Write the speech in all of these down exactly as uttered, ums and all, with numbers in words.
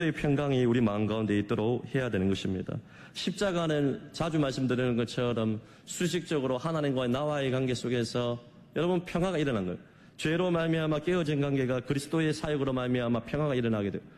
평강이 우리 마음 가운데 있도록 해야 되는 것입니다. 십자가는 자주 말씀드리는 것처럼 수식적으로 하나님과 나와의 관계 속에서 여러분 평화가 일어난 거예요. 죄로 말미암아 깨어진 관계가 그리스도의 사역으로 말미암아 평화가 일어나게 돼요.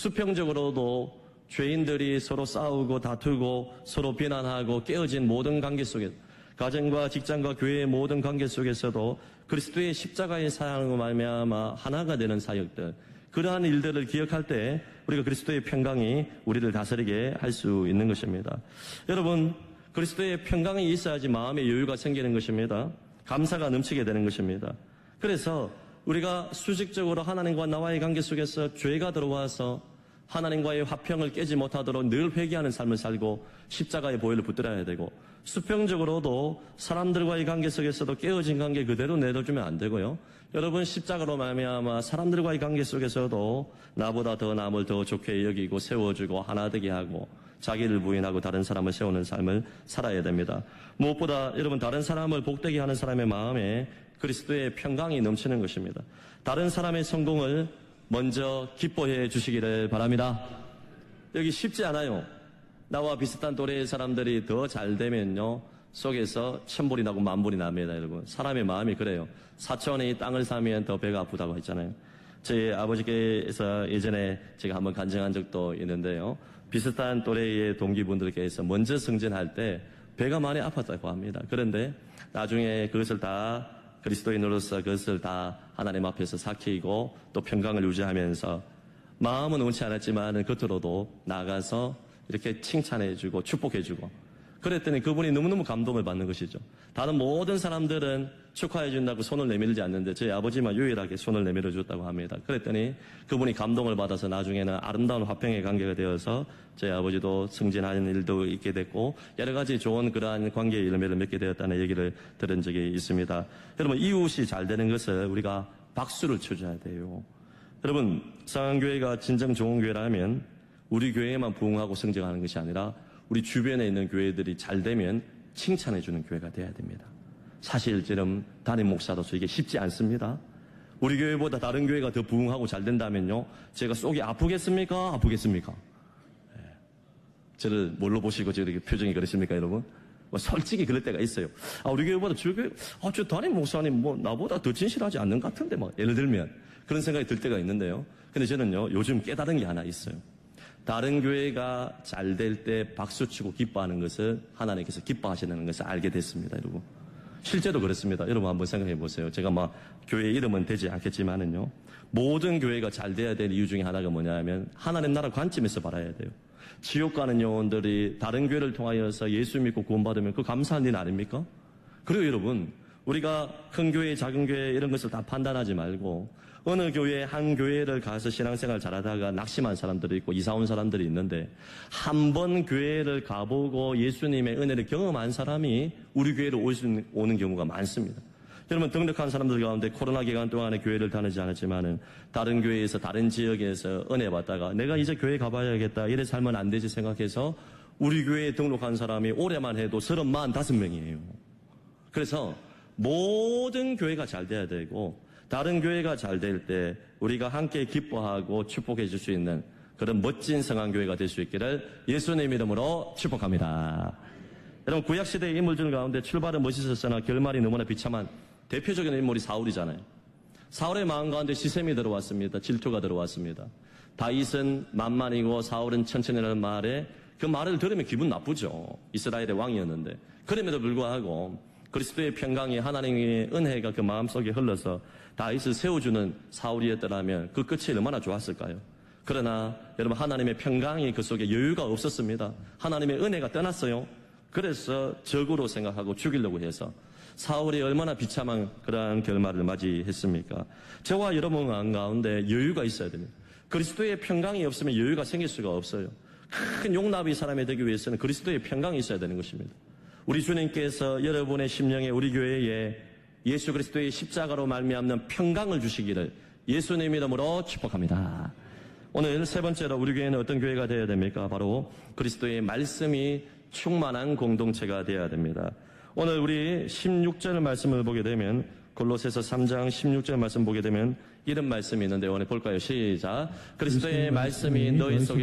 수평적으로도 죄인들이 서로 싸우고 다투고 서로 비난하고 깨어진 모든 관계 속에서 가정과 직장과 교회의 모든 관계 속에서도 그리스도의 십자가의 사역으로 말미암아 하나가 되는 사역들, 그러한 일들을 기억할 때 우리가 그리스도의 평강이 우리를 다스리게 할 수 있는 것입니다. 여러분, 그리스도의 평강이 있어야지 마음의 여유가 생기는 것입니다. 감사가 넘치게 되는 것입니다. 그래서 우리가 수직적으로 하나님과 나와의 관계 속에서 죄가 들어와서 하나님과의 화평을 깨지 못하도록 늘 회개하는 삶을 살고 십자가의 보혈을 붙들어야 되고, 수평적으로도 사람들과의 관계 속에서도 깨어진 관계 그대로 내려주면 안 되고요. 여러분, 십자가로 말미암아 사람들과의 관계 속에서도 나보다 더 남을 더 좋게 여기고 세워주고 하나 되게 하고 자기를 부인하고 다른 사람을 세우는 삶을 살아야 됩니다. 무엇보다 여러분, 다른 사람을 복되게 하는 사람의 마음에 그리스도의 평강이 넘치는 것입니다. 다른 사람의 성공을 먼저 기뻐해 주시기를 바랍니다. 여기 쉽지 않아요. 나와 비슷한 또래의 사람들이 더 잘 되면요, 속에서 천불이 나고 만불이 납니다. 여러분, 사람의 마음이 그래요. 사천이 땅을 사면 더 배가 아프다고 했잖아요. 제 아버지께서 예전에 제가 한번 간증한 적도 있는데요, 비슷한 또래의 동기분들께서 먼저 승진할 때 배가 많이 아팠다고 합니다. 그런데 나중에 그것을 다 그리스도인으로서 그것을 다 하나님 앞에서 삭히고 또 평강을 유지하면서 마음은 원치 않았지만 겉으로도 나가서 이렇게 칭찬해주고 축복해주고 그랬더니 그분이 너무너무 감동을 받는 것이죠. 다른 모든 사람들은 축하해준다고 손을 내밀지 않는데 저희 아버지만 유일하게 손을 내밀어 줬다고 합니다. 그랬더니 그분이 감동을 받아서 나중에는 아름다운 화평의 관계가 되어서 저희 아버지도 승진하는 일도 있게 됐고 여러 가지 좋은 그러한 관계의 열매를 맺게 되었다는 얘기를 들은 적이 있습니다. 여러분, 이웃이 잘 되는 것을 우리가 박수를 쳐줘야 돼요. 여러분, 상한교회가 진정 좋은 교회라면 우리 교회에만 부흥하고 성장하는 것이 아니라 우리 주변에 있는 교회들이 잘 되면 칭찬해주는 교회가 돼야 됩니다. 사실 저는 담임 목사로서 이게 쉽지 않습니다. 우리 교회보다 다른 교회가 더 부흥하고 잘 된다면요, 제가 속이 아프겠습니까? 아프겠습니까? 네. 저를 뭘로 보시고 저렇게 표정이 그러십니까, 여러분? 뭐 솔직히 그럴 때가 있어요. 아, 우리 교회보다 저 교회, 아, 저 담임 목사님 뭐 나보다 더 진실하지 않는 것 같은데, 막 예를 들면 그런 생각이 들 때가 있는데요. 근데 저는요, 요즘 깨달은 게 하나 있어요. 다른 교회가 잘 될 때 박수치고 기뻐하는 것을 하나님께서 기뻐하시는 것을 알게 됐습니다, 여러분. 실제로 그렇습니다. 여러분 한번 생각해 보세요. 제가 막 교회 이름은 되지 않겠지만은요, 모든 교회가 잘 돼야 될 이유 중에 하나가 뭐냐면 하나님 나라 관점에서 바라야 돼요. 지옥 가는 영혼들이 다른 교회를 통하여서 예수 믿고 구원받으면 그 감사한 일 아닙니까? 그리고 여러분, 우리가 큰 교회, 작은 교회 이런 것을 다 판단하지 말고 어느 교회, 한 교회를 가서 신앙생활 잘하다가 낙심한 사람들이 있고 이사 온 사람들이 있는데 한 번 교회를 가보고 예수님의 은혜를 경험한 사람이 우리 교회로 오는 경우가 많습니다. 여러분, 등록한 사람들 가운데 코로나 기간 동안에 교회를 다니지 않았지만은 다른 교회에서 다른 지역에서 은혜 받다가 내가 이제 교회 가봐야겠다, 이래 살면 안 되지 생각해서 우리 교회에 등록한 사람이 올해만 해도 서른다섯 명이에요. 그래서 모든 교회가 잘 돼야 되고 다른 교회가 잘 될 때 우리가 함께 기뻐하고 축복해 줄 수 있는 그런 멋진 성한교회가 될 수 있기를 예수님 이름으로 축복합니다. 여러분, 구약시대의 인물들 가운데 출발은 멋있었으나 결말이 너무나 비참한 대표적인 인물이 사울이잖아요. 사울의 마음 가운데 시샘이 들어왔습니다. 질투가 들어왔습니다. 다윗은 만만이고 사울은 천천히라는 말에 그 말을 들으면 기분 나쁘죠. 이스라엘의 왕이었는데. 그럼에도 불구하고 그리스도의 평강이, 하나님의 은혜가 그 마음속에 흘러서 다윗을 세워주는 사울이었더라면 그 끝이 얼마나 좋았을까요? 그러나 여러분, 하나님의 평강이 그 속에 여유가 없었습니다. 하나님의 은혜가 떠났어요. 그래서 적으로 생각하고 죽이려고 해서 사울이 얼마나 비참한 그러한 결말을 맞이했습니까? 저와 여러분 가운데 여유가 있어야 됩니다. 그리스도의 평강이 없으면 여유가 생길 수가 없어요. 큰 용납이 사람이 되기 위해서는 그리스도의 평강이 있어야 되는 것입니다. 우리 주님께서 여러분의 심령에, 우리 교회에 예수 그리스도의 십자가로 말미암는 평강을 주시기를 예수님 이름으로 축복합니다. 오늘 세 번째로 우리 교회는 어떤 교회가 되어야 됩니까? 바로 그리스도의 말씀이 충만한 공동체가 되어야 됩니다. 오늘 우리 십육 절 말씀을 보게 되면 골로새서 삼 장 십육 절 말씀 보게 되면 이런 말씀이 있는데 오늘 볼까요? 시작. 그리스도의 말씀이 너희 속에